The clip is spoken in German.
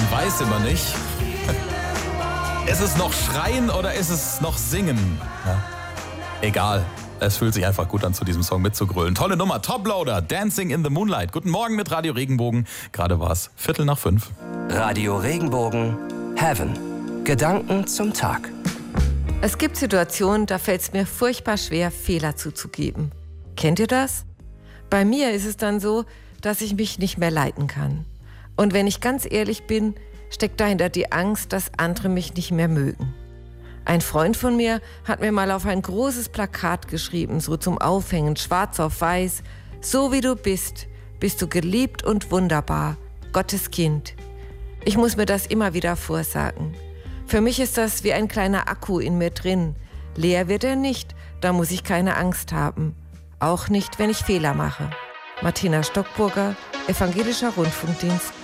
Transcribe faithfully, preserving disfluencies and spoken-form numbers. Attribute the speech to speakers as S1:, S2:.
S1: Man weiß immer nicht. Ist es noch Schreien oder ist es noch Singen? Ja. Egal. Es fühlt sich einfach gut an, zu diesem Song mitzugrölen. Tolle Nummer, Toploader, Dancing in the Moonlight. Guten Morgen mit Radio Regenbogen. Gerade war es Viertel nach fünf.
S2: Radio Regenbogen, Heaven. Gedanken zum Tag.
S3: Es gibt Situationen, da fällt es mir furchtbar schwer, Fehler zuzugeben. Kennt ihr das? Bei mir ist es dann so, dass ich mich nicht mehr leiten kann. Und wenn ich ganz ehrlich bin, steckt dahinter die Angst, dass andere mich nicht mehr mögen. Ein Freund von mir hat mir mal auf ein großes Plakat geschrieben, so zum Aufhängen, schwarz auf weiß: So wie du bist, bist du geliebt und wunderbar, Gottes Kind. Ich muss mir das immer wieder vorsagen. Für mich ist das wie ein kleiner Akku in mir drin. Leer wird er nicht, da muss ich keine Angst haben. Auch nicht, wenn ich Fehler mache. Martina Stockburger, Evangelischer Rundfunkdienst.